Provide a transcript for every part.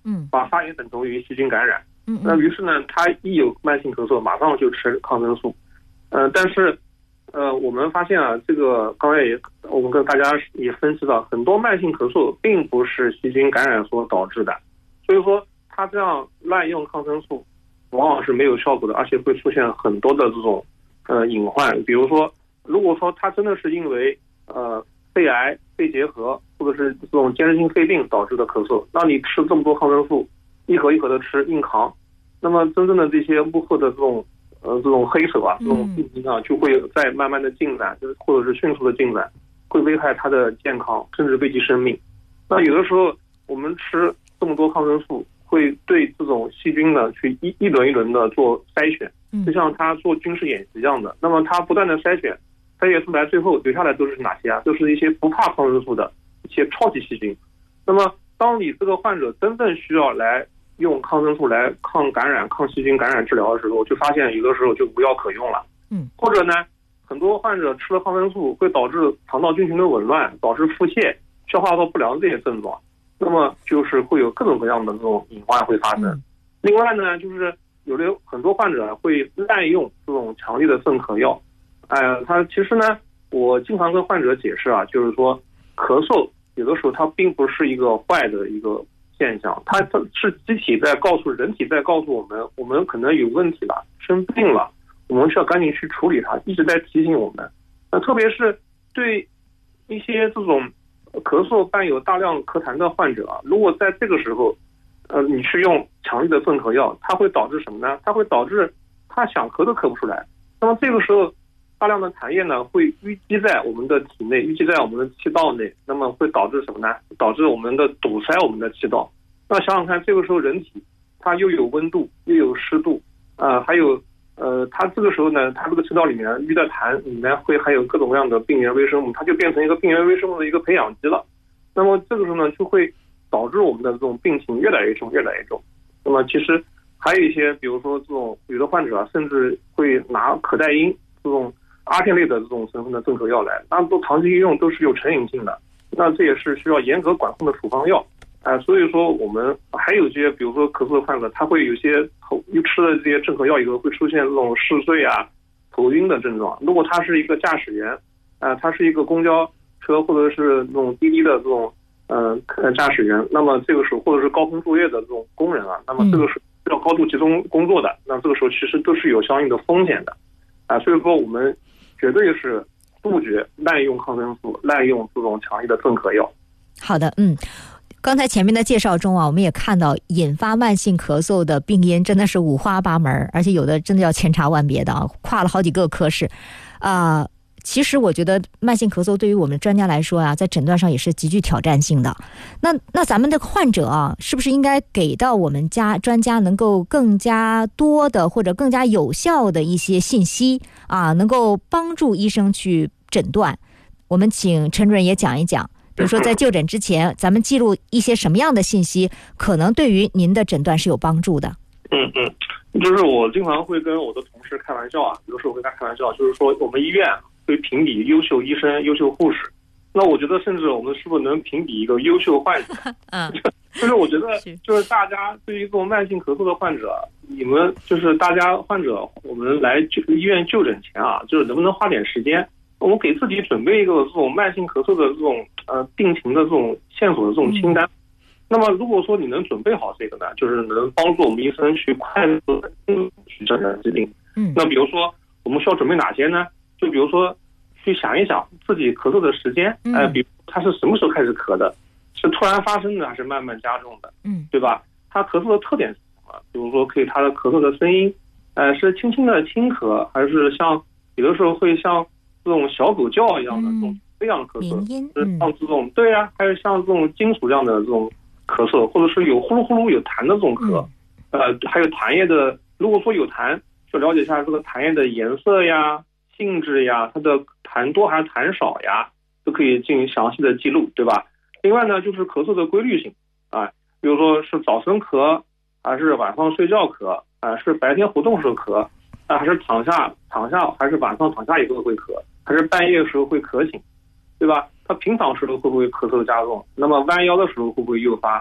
把发炎等同于细菌感染。那于是呢，他一有慢性咳嗽，马上就吃抗生素。但是我们发现啊，这个刚才我们跟大家也分析到，很多慢性咳嗽并不是细菌感染所导致的，所以说他这样滥用抗生素往往是没有效果的，而且会出现很多的这种隐患。比如说，如果说他真的是因为肺癌、肺结核或者是这种间质性肺病导致的咳嗽，那你吃这么多抗生素，一盒一盒的吃硬扛，那么真正的这些幕后的这种黑手啊，这种病情啊，就会在慢慢的进展，或者是迅速的进展，会危害他的健康，甚至危及生命。那有的时候我们吃这么多抗生素，会对这种细菌呢去一轮一轮的做筛选，就像他做军事演习一样的。那么他不断的筛选出来，最后留下来都是哪些啊？都是一些不怕抗生素的一些超级细菌。那么当你这个患者真正需要来用抗生素来抗感染、抗细菌感染治疗的时候，就发现有的时候就无药可用了。或者呢，很多患者吃了抗生素会导致肠道菌群的紊乱，导致腹泻、消化道不良这些症状。那么就是会有各种各样的这种隐患会发生。另外呢，就是很多患者会滥用这种强力的镇咳药。他其实呢，我经常跟患者解释啊，就是说咳嗽有的时候它并不是一个坏的一个现象，它是机体在告诉人体在告诉我们可能有问题了，生病了，我们需要赶紧去处理它，一直在提醒我们。那特别是对一些这种咳嗽伴有大量咳痰的患者啊，如果在这个时候你去用强力的镇咳药，它会导致什么呢？它会导致他想咳都咳不出来。那么这个时候大量的痰液呢会淤积在我们的体内，淤积在我们的气道内，那么会导致什么呢？导致我们的堵塞我们的气道。那想想看，这个时候人体它又有温度又有湿度，还有它这个时候呢，它这个气道里面淤的痰里面会还有各种各样的病原微生物，它就变成一个病原微生物的一个培养基了。那么这个时候呢，就会导致我们的这种病情越来越重，越来越重。那么其实还有一些，比如说这种有的患者啊，甚至会拿可待因这种阿片类的这种成分的镇咳药来，那都长期应用都是有成瘾性的，那这也是需要严格管控的处方药。所以说我们还有些比如说咳嗽的患者，他会有些吃了这些镇咳药以后会出现这种嗜睡啊、头晕的症状。如果他是一个驾驶员，他是一个公交车或者是那种滴滴的这种驾驶员，那么这个时候或者是高空作业的这种工人啊，那么这个是要高度集中工作的，那这个时候其实都是有相应的风险的。所以说我们绝对是杜绝滥用抗生素、滥用这种强力的镇咳药。 好的，刚才前面的介绍中啊，我们也看到引发慢性咳嗽的病因真的是五花八门，而且有的真的要千差万别的啊，跨了好几个科室其实我觉得慢性咳嗽对于我们专家来说啊，在诊断上也是极具挑战性的。那咱们的患者啊，是不是应该给到我们专家能够更加多的或者更加有效的一些信息啊，能够帮助医生去诊断？我们请陈主任也讲一讲，比如说在就诊之前，咱们记录一些什么样的信息，可能对于您的诊断是有帮助的。 就是我经常会跟我的同事开玩笑啊，有的时候会跟他开玩笑，就是说我们医院会评比优秀医生、优秀护士，那我觉得甚至我们是不是能评比一个优秀患者？就是我觉得就是大家对于这种慢性咳嗽的患者，你们就是大家患者，我们来医院就诊前啊，就是能不能花点时间，我们给自己准备一个这种慢性咳嗽的这种病情的这种线索的这种清单。那么如果说你能准备好这个呢，就是能帮助我们医生去快速的去诊断疾病。那比如说我们需要准备哪些呢？就比如说去想一想自己咳嗽的时间，比如他是什么时候开始咳的，是突然发生的还是慢慢加重的，对吧？他咳嗽的特点是什么？比如说可以他的咳嗽的声音，是轻轻的轻咳，还是像有的时候会像这种小狗叫一样的这种这样的咳嗽，是像这种对啊，还是像这种金属这样的这种咳嗽，或者是有呼噜呼噜有痰的这种咳，还有痰液的，如果说有痰，就了解一下这个痰液的颜色呀、性质呀，它的痰多还是痰少呀，都可以进行详细的记录，对吧？另外呢，就是咳嗽的规律性比如说是早晨咳，还是晚上睡觉咳，是白天活动时候咳，还是躺下，还是晚上躺下以后会咳，还是半夜的时候会咳醒，对吧？他平躺时候会不会咳嗽加重？那么弯腰的时候会不会诱发？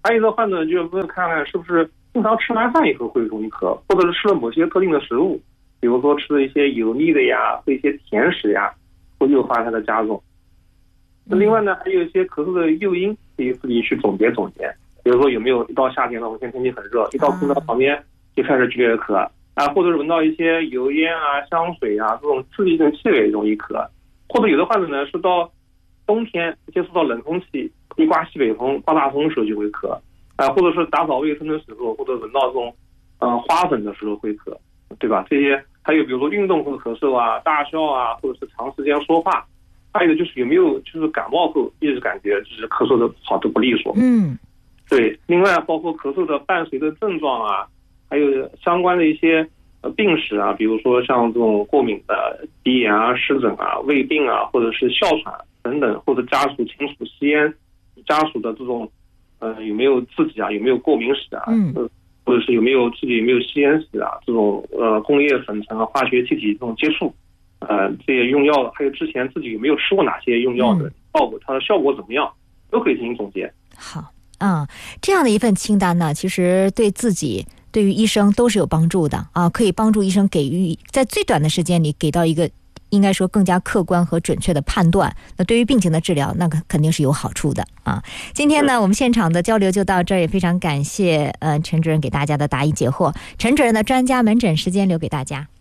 还有的患者就问看看是不是经常吃完饭以后会容易咳，或者是吃了某些特定的食物，比如说吃了一些油腻的呀，或一些甜食呀，会诱发它的加重。那另外呢，还有一些咳嗽的诱因，可以自己去总结。比如说有没有一到夏天了，我们现在天气很热，一到空调旁边就开始剧烈的咳啊，或者是闻到一些油烟啊、香水啊这种刺激性气味容易咳，或者有的患者呢是到冬天接触到冷空气，一刮西北风、刮大风的时候就会咳啊，或者是打扫卫生的时候，或者闻到这种花粉的时候会咳，对吧？这些还有比如说运动后咳嗽啊、大笑啊，或者是长时间说话，还有的就是有没有就是感冒后一直感觉就是咳嗽的跑得不利索。对，另外包括咳嗽的伴随的症状啊，还有相关的一些病史啊，比如说像这种过敏的鼻炎啊、湿疹啊、胃病啊，或者是哮喘等等，或者家属亲属吸烟，家属的这种有没有自己啊有没有过敏史啊，或者是有没有自己有没有吸烟史啊，这种工业粉尘啊、化学气体这种接触，这些用药还有之前自己有没有吃过哪些用药的效果，它的效果怎么样，都可以进行总结。 好。这样的一份清单呢，其实对自己对于医生都是有帮助的啊，可以帮助医生给予在最短的时间里给到一个应该说更加客观和准确的判断，那对于病情的治疗那肯定是有好处的啊。今天呢我们现场的交流就到这儿，也非常感谢陈主任给大家的答疑解惑。陈主任的专家门诊时间留给大家。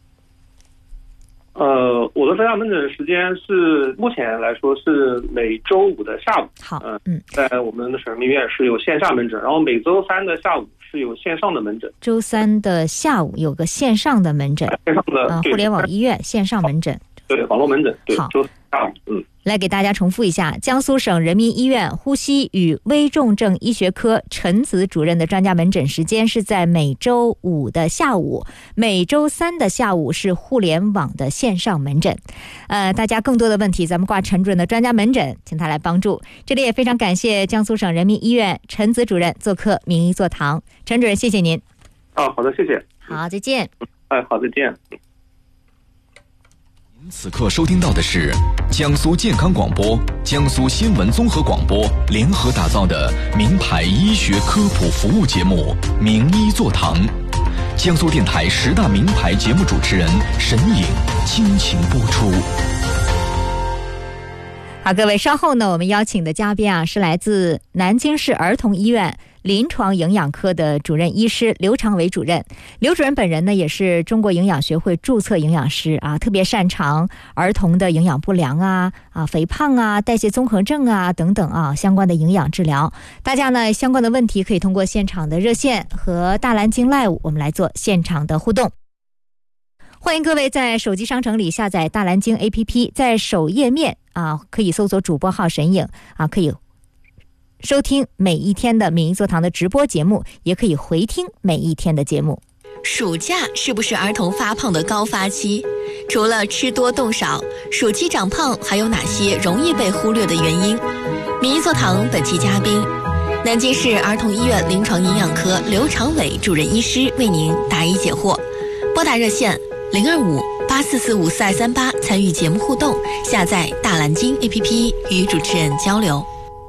我的专家门诊时间是目前来说是每周五的下午。 好， 在我们的省人民医院是有线下门诊，然后每周三的下午是有线上的门诊。 周三的下午有个线上的门诊， 线上的互联网医院线上门诊。 对，网络门诊。对， 好， 周下午。 来给大家重复一下，江苏省人民医院呼吸与危重症医学科陈子主任的专家门诊时间是在每周五的下午，每周三的下午是互联网的线上门诊。大家更多的问题咱们挂陈主任的专家门诊，请他来帮助。这里也非常感谢江苏省人民医院陈子主任做客名医座堂。陈主任，谢谢您。 好的，谢谢。 好，再见。 好，再见。 您此刻收听到的是江苏健康广播、江苏新闻综合广播联合打造的名牌医学科普服务节目《名医座堂》，江苏电台10大名牌节目主持人沈颖倾情播出。 好，各位，稍后呢，我们邀请的嘉宾是来自南京市儿童医院临床营养科的主任医师刘长伟主任。刘主任本人呢，也是中国营养学会注册营养师啊，特别擅长儿童的营养不良肥胖代谢综合症等等相关的营养治疗。大家呢相关的问题可以通过现场的热线和大蓝鲸 Live 我们来做现场的互动。欢迎各位在手机商城里下载大蓝鲸 APP， 在首页面可以搜索主播号沈颖可以收听每一天的名医座堂的直播节目，也可以回听每一天的节目。 暑假是不是儿童发胖的高发期？除了吃多动少，暑期长胖还有哪些容易被忽略的原因？名医座堂本期嘉宾，南京市儿童医院临床营养科刘长伟主任医师为您答疑解惑。拨打热线025-8445-4238参与节目互动，下载大蓝鲸 APP 与主持人交流。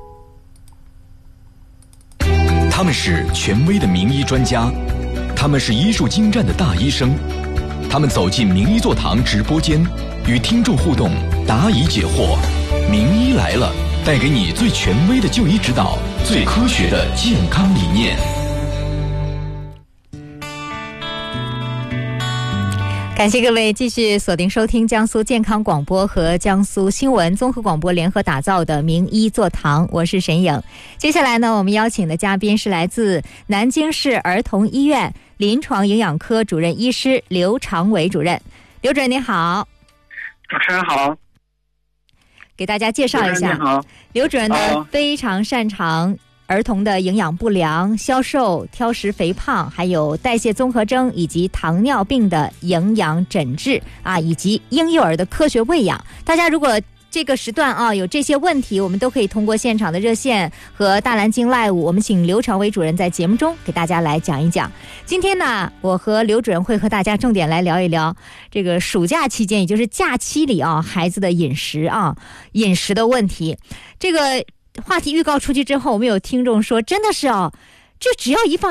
他们是权威的名医专家，他们是医术精湛的大医生，他们走进名医座堂直播间，与听众互动，答疑解惑。名医来了，带给你最权威的就医指导，最科学的健康理念。 感谢各位继续锁定收听江苏健康广播和江苏新闻综合广播联合打造的名医座堂，我是沈颖。接下来呢，我们邀请的嘉宾是来自南京市儿童医院临床营养科主任医师刘长伟主任。刘主任您好。 主持人好。 给大家介绍一下，刘主任呢非常擅长儿童的营养不良、消瘦、挑食肥胖，还有代谢综合征以及糖尿病的营养诊治以及婴幼儿的科学喂养。大家如果这个时段有这些问题，我们都可以通过现场的热线和大蓝鲸 Live， 我们请刘长伟主任在节目中给大家来讲一讲。今天呢，我和刘主任会和大家重点来聊一聊这个暑假期间，也就是假期里孩子的饮食的问题。这个话题预告出去之后，我们有听众说，真的是哦，这只要一放